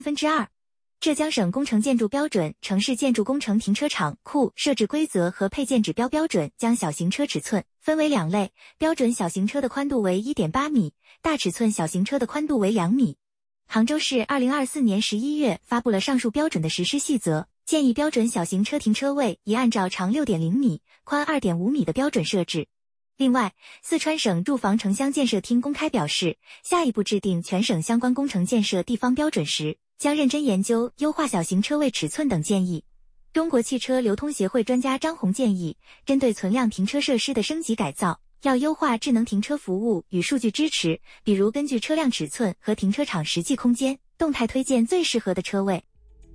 2/3。浙江省工程建筑标准城市建筑工程停车场库设置规则和配件指标标准将小型车尺寸分为2类，标准小型车的宽度为 1.8 米，大尺寸小型车的宽度为2米。杭州市2024年11月发布了上述标准的实施细则，建议标准小型车停车位宜按照长 6.0 米、宽 2.5 米的标准设置。另外，四川省住房城乡建设厅公开表示，下一步制定全省相关工程建设地方标准时，将认真研究优化小型车位尺寸等建议。中国汽车流通协会专家张红建议，针对存量停车设施的升级改造，要优化智能停车服务与数据支持，比如根据车辆尺寸和停车场实际空间，动态推荐最适合的车位。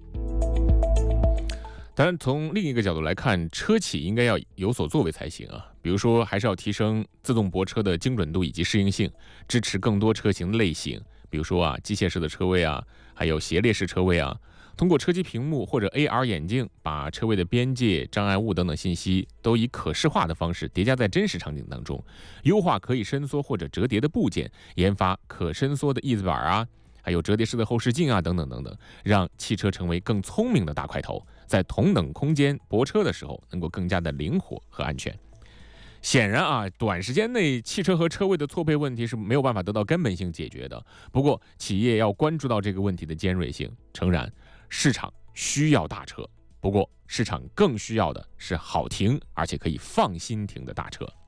当然，从另一个角度来看，车企应该要有所作为才行啊。比如说，还是要提升自动泊车的精准度以及适应性，支持更多车型类型。比如说机械式的车位还有斜列式车位通过车机屏幕或者 AR 眼镜，把车位的边界、障碍物等等信息都以可视化的方式叠加在真实场景当中，优化可以伸缩或者折叠的部件，研发可伸缩的翼子板还有折叠式的后视镜等等等等，让汽车成为更聪明的大块头，在同等空间泊车的时候能够更加的灵活和安全。显然短时间内汽车和车位的错配问题是没有办法得到根本性解决的。不过，企业要关注到这个问题的尖锐性。诚然，市场需要大车，不过市场更需要的是好停而且可以放心停的大车。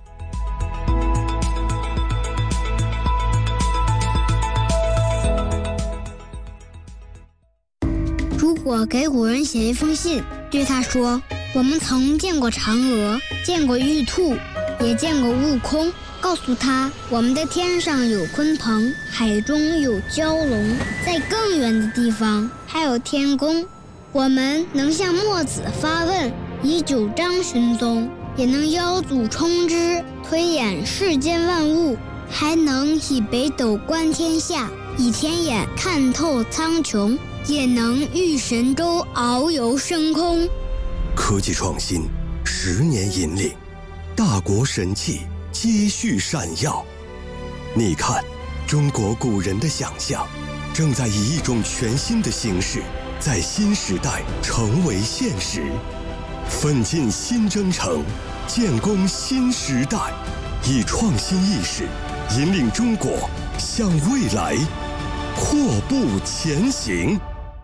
如果给古人写一封信，对他说，我们曾见过嫦娥，见过玉兔，也见过悟空，告诉他我们的天上有鲲鹏，海中有蛟龙，在更远的地方还有天宫。我们能向墨子发问，以九章寻踪，也能邀祖冲之，推演世间万物，还能以北斗观天下，以天眼看透苍穹，也能御神州遨游深空。 科技创新10年引领，大国神器接续闪耀。你看，中国古人的想象正在以一种全新的形式，在新时代成为现实。奋进新征程，建功新时代，以创新意识引领中国向未来阔步前行。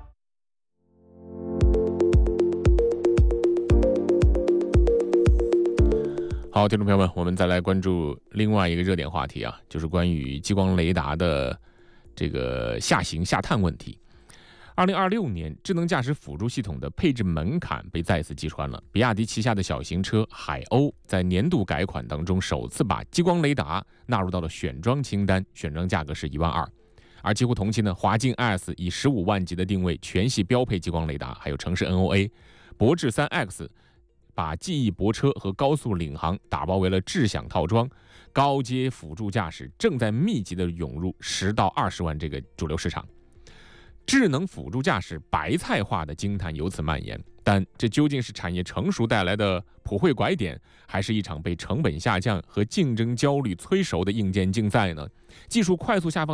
好，听众朋友们，我们再来关注另外一个热点话题就是关于激光雷达的这个下行下探问题。2026年，智能驾驶辅助系统的配置门槛被再次击穿了。比亚迪旗下的小型车海鸥在年度改款当中首次把激光雷达纳入到了选装清单，选装价格是1.2万。而几乎同期呢，华劲 S 以15万级的定位全系标配激光雷达，还有城市 NOA。博智 3X 把记忆泊车和高速领航打包为了智享套装，高阶辅助驾驶正在密集的涌入10到20万这个主流市场。智能辅助驾驶白菜化的惊叹由此蔓延，但这究竟是产业成熟带来的普惠拐点，还是一场被成本下降和竞争焦虑催熟的硬件竞赛呢？技术快速下放